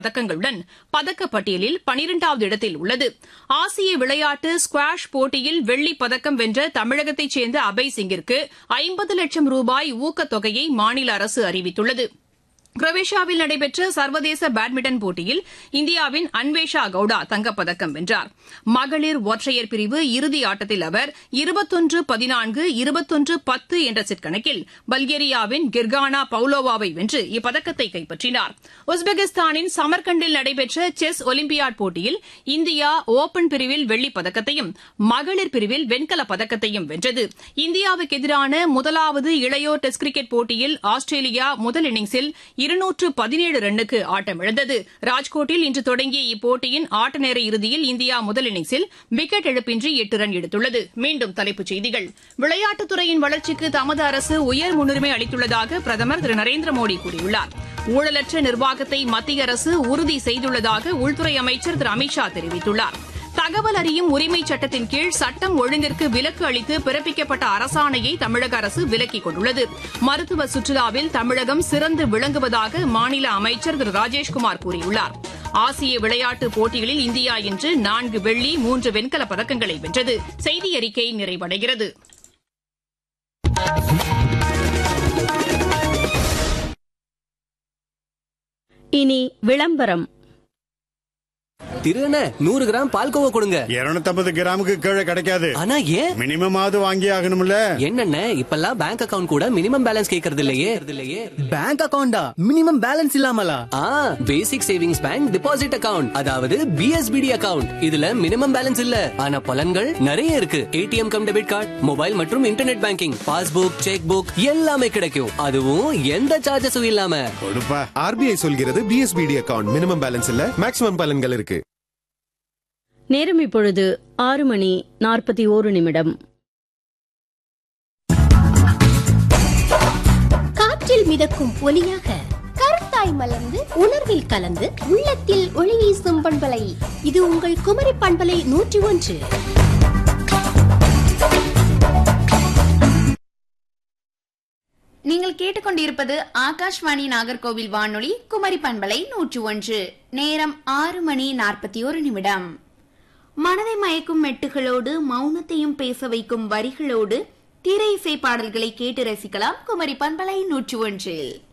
பதக்கங்களுடன் பதக்கப்பட்டியலில் 12வது இடத்தில் உள்ளது. ஆசிய விளையாட்டு ஸ்குவாஷ் போட்டியில் வெள்ளிப் பதக்கம் வென்ற தமிழகத்தைச் சேர்ந்த அபய் சிங்கிற்கு 50 லட்சம் ரூபாய் ஊக்கத்தொகையை மாநில அரசு அறிவித்துள்ளது. குரோவேஷியாவில் நடைபெற்ற சர்வதேச பேட்மிண்டன் போட்டியில் இந்தியாவின் அன்வேஷா கவுடா தங்கப்பதக்கம் வென்றார். மகளிர் ஒற்றையர் பிரிவு இறுதி ஆட்டத்தில் அவர் 21-14, 21-10 என்ற செட் கணக்கில் பல்கேரியாவின் கிர்கானா பவுலோவாவை வென்று இப்பதக்கத்தை கைப்பற்றினார். உஸ்பெகிஸ்தானின் சமர்கண்டில் நடைபெற்ற செஸ் ஒலிம்பியாட் போட்டியில் இந்தியா ஓபன் பிரிவில் வெள்ளிப் பதக்கத்தையும் மகளிர் பிரிவில் வெண்கலப் பதக்கத்தையும் வென்றது. இந்தியாவுக்கு எதிரான முதலாவது இளையோர் டெஸ்ட் கிரிக்கெட் போட்டியில் ஆஸ்திரேலியா முதல் இன்னிங்ஸில் 217 ரன்னுக்கு ஆட்டமிழந்தது. ராஜ்கோட்டில் இன்று தொடங்கிய இப்போட்டியின் ஆட்டநேர இறுதியில் இந்தியா முதல் இன்னிங்ஸில் விக்கெட் இழப்பின்றி 8 ரன் எடுத்துள்ளது. மீண்டும் தலைப்புச் செய்திகள். விளையாட்டுத்துறையின் வளர்ச்சிக்கு தமது அரசு உயர் முன்னுரிமை அளித்துள்ளதாக பிரதமர் திரு நரேந்திர மோடி கூறியுள்ளார். ஊழலற்ற நிர்வாகத்தை மத்திய அரசு உறுதி செய்துள்ளதாக உள்துறை அமைச்சர் திரு அமித் ஷா தெரிவித்துள்ளார். தகவல் அறியும் உரிமைச் சட்டத்தின் கீழ் சட்டம் ஒழுங்கிற்கு விலக்கு அளித்து பிறப்பிக்கப்பட்ட அரசாணையை தமிழக அரசு விலக்கிக் கொண்டுள்ளது. மருத்துவ சுற்றுலாவில் தமிழகம் சிறந்து விளங்குவதாக மாநில அமைச்சர் திரு ராஜேஷ்குமார் கூறியுள்ளார். ஆசிய விளையாட்டுப் போட்டிகளில் இந்தியா இன்று 4 வெள்ளி 3 வெண்கலப் பதக்கங்களை வென்றது. செய்தி அறிக்கை நிறைவடைகிறது. இனி விளம்பரம். திருண்ண 100 கிராம் பால்கோவா கொடுங்க. 250 கிராமுக்கு கீழே கிடைக்காது. ஆனா ஏன்? மினிமம் ஆவது வாங்கி ஆகணும்ல. என்னென்ன இப்பெல்லாம் பேங்க் அக்கவுண்ட் கூட மினிமம் பேலன்ஸ் கேக்குறது இல்லையே. Bank அக்கவுண்டா minimum balance இல்லாமலா? பேசிக் சேவிங்ஸ் பேங்க் டிபாசிட் அக்கவுண்ட், அதாவது பிஎஸ்பிடி அக்கவுண்ட். இதுல மினிமம் பேலன்ஸ் இல்ல, ஆனா பலன்கள் நிறைய இருக்கு. ATM come debit card, mobile மற்றும் internet banking, passbook, check book எல்லாமே கிடைக்கும். அதுவும் எந்த சார்ஜஸும் இல்லாம. கொடுப்பா. ஆர்பிஐ சொல்கிறது பிஎஸ்பிடி அக்கவுண்ட் மினிமம் பேலன்ஸ் இல்ல, மேக்ஸிமம் பலன்கள் இருக்கு. நேரம் இப்பொழுது 6:41. காற்றில் மிதக்கும் ஒலியாக கருத்தாய் மலர்ந்து உணர்வில் கலந்து உள்ளத்தில் ஒளி வீசும் பண்பலை. இது உங்கள் குமரி பண்பலை 101. நீங்கள் கேட்டுக்கொண்டிருப்பது ஆகாஷ்வாணி நாகர்கோவில் வானொலி குமரி பண்பலை 101. நேரம் 6:41. மனதை மயக்கும் மெட்டுகளோடு மௌனத்தையும் பேச வைக்கும் வரிகளோடு திரை இசை பாடல்களை கேட்டு ரசிக்கலாம் குமரி பண்பலை 101.